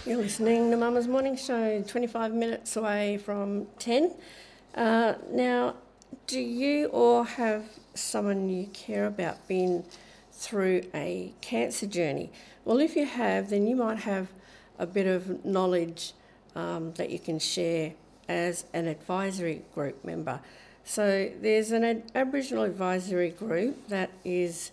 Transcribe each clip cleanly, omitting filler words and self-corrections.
You're listening to Mama's Morning Show, 25 minutes away from 10. Now, do you or have someone you care about been through a cancer journey? Well, if you have, then you might have a bit of knowledge that you can share as an advisory group member. So there's an Aboriginal advisory group that is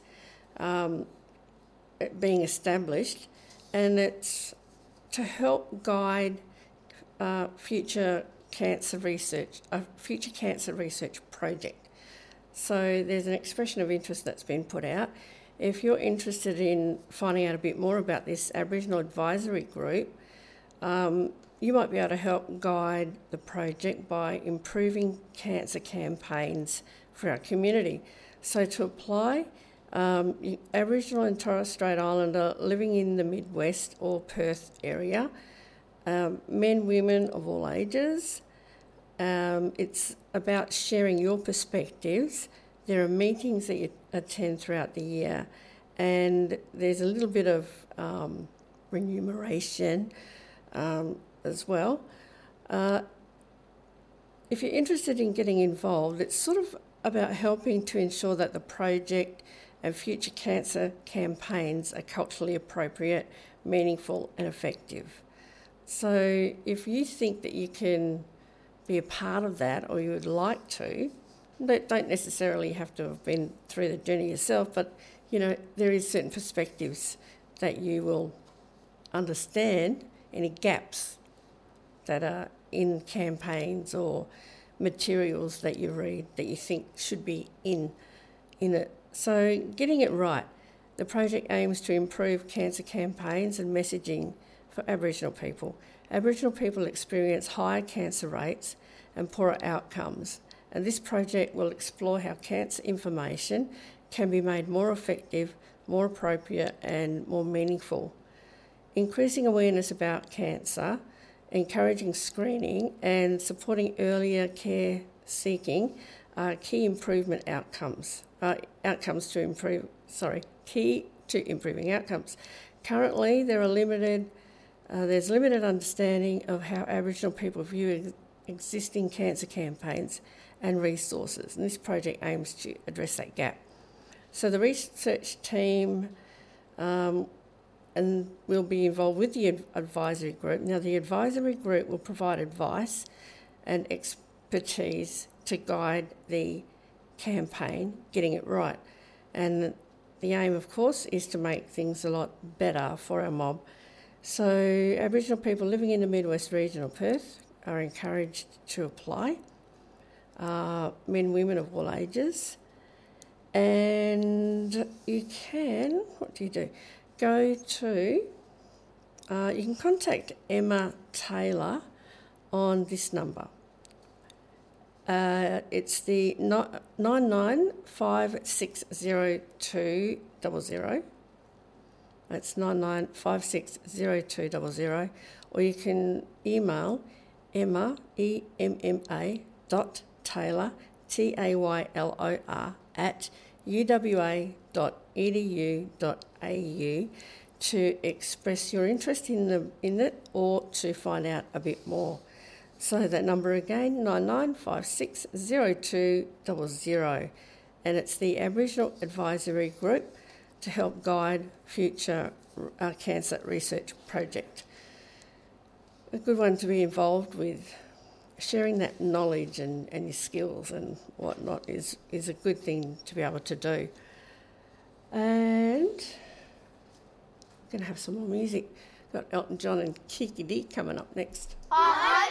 being established, and it's to help guide future cancer research project. So there's an expression of interest that's been put out. If you're interested in finding out a bit more about this Aboriginal advisory group, you might be able to help guide the project by improving cancer campaigns for our community. So to apply, Aboriginal and Torres Strait Islander living in the Midwest or Perth area, men, women of all ages. It's about sharing your perspectives. There are meetings that you attend throughout the year, and there's a little bit of remuneration as well. If you're interested in getting involved, it's sort of about helping to ensure that the project and future cancer campaigns are culturally appropriate, meaningful and effective. So if you think that you can be a part of that, or you would like to, don't necessarily have to have been through the journey yourself, but there is certain perspectives that you will understand, any gaps that are in campaigns or materials that you read that you think should be in it. So getting it right. The project aims to improve cancer campaigns and messaging for Aboriginal people. Aboriginal people experience higher cancer rates and poorer outcomes, and this project will explore how cancer information can be made more effective, more appropriate and more meaningful. Increasing awareness about cancer, encouraging screening and supporting earlier care seeking are key improvement outcomes. Key to improving outcomes. Currently, there's limited understanding of how Aboriginal people view existing cancer campaigns and resources, and this project aims to address that gap. So the research team and will be involved with the advisory group. Now, the advisory group will provide advice and expertise to guide the campaign, getting it right. And the aim, of course, is to make things a lot better for our mob. So Aboriginal people living in the Midwest region of Perth are encouraged to apply, men, women of all ages. And you can, go to, you can contact Emma Taylor on this number. It's the 99560200. That's 99560200. Or you can email Emma, EMMA, .Taylor, TAYLOR, at uwa.edu.au to express your interest in it or to find out a bit more. So that number again, 99560200, and it's the Aboriginal Advisory Group to help guide future cancer research project. A good one to be involved with. Sharing that knowledge and your skills and whatnot is a good thing to be able to do. And I'm going to have some more music. Got Elton John and Kiki D coming up next. Hi.